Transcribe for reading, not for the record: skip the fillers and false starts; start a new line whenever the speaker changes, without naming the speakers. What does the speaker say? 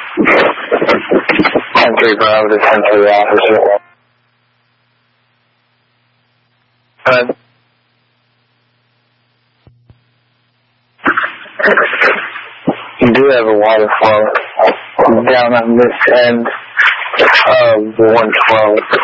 10-3 Bravo to 10-3 officer. You do have a waterfall down on this end of the 112.